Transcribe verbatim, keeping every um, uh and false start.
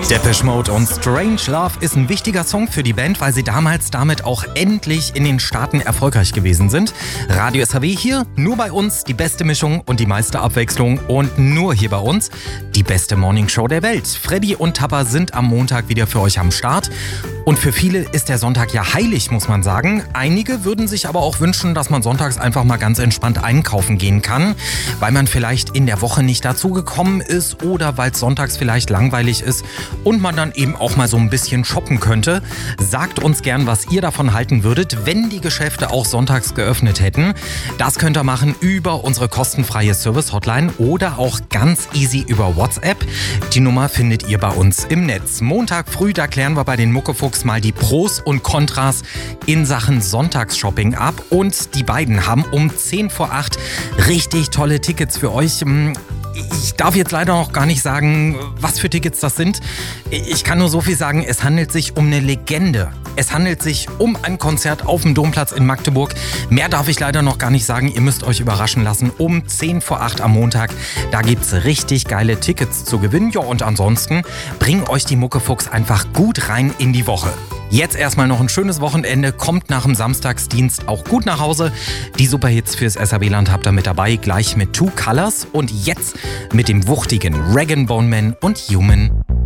Depeche Mode und Strange Love ist ein wichtiger Song für die Band, weil sie damals damit auch endlich in den Staaten erfolgreich gewesen sind. Radio S H W hier, nur bei uns die beste Mischung und die meiste Abwechslung und nur hier bei uns die beste Morningshow der Welt. Freddy und Tapper sind am Montag wieder für euch am Start. Und für viele ist der Sonntag ja heilig, muss man sagen. Einige würden sich aber auch wünschen, dass man sonntags einfach mal ganz entspannt einkaufen gehen kann, weil man vielleicht in der Woche nicht dazu gekommen ist oder weil es sonntags vielleicht langweilig ist und man dann eben auch mal so ein bisschen shoppen könnte. Sagt uns gern, was ihr davon halten würdet, wenn die Geschäfte auch sonntags geöffnet hätten. Das könnt ihr machen über unsere kostenfreie Service-Hotline oder auch ganz easy über WhatsApp. Die Nummer findet ihr bei uns im Netz. Montag früh, da klären wir bei den Muckefuchs mal die Pros und Kontras in Sachen Sonntagsshopping ab. Und die beiden haben um zehn vor acht richtig tolle Tickets für euch. Ich darf jetzt leider noch gar nicht sagen, was für Tickets das sind. Ich kann nur so viel sagen, es handelt sich um eine Legende. Es handelt sich um ein Konzert auf dem Domplatz in Magdeburg. Mehr darf ich leider noch gar nicht sagen. Ihr müsst euch überraschen lassen. Um zehn vor acht am Montag, da gibt's richtig geile Tickets zu gewinnen. Ja, und ansonsten bringen euch die Muckefuchs einfach gut rein in die Woche. Jetzt erstmal noch ein schönes Wochenende. Kommt nach dem Samstagsdienst auch gut nach Hause. Die Superhits fürs S H W-Land habt ihr mit dabei. Gleich mit Two Colors und jetzt mit dem wuchtigen Rag and Bone Man und Human.